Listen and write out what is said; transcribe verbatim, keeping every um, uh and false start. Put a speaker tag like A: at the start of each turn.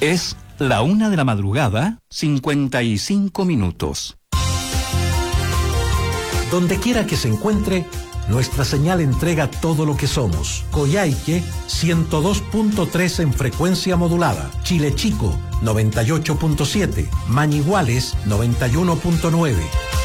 A: Es la una de la madrugada, cincuenta y cinco minutos.
B: Donde quiera que se encuentre, nuestra señal entrega todo lo que somos. Coyhaique, ciento dos punto tres en frecuencia modulada. Chile Chico, noventa y ocho punto siete. Mañiguales, noventa y uno punto nueve.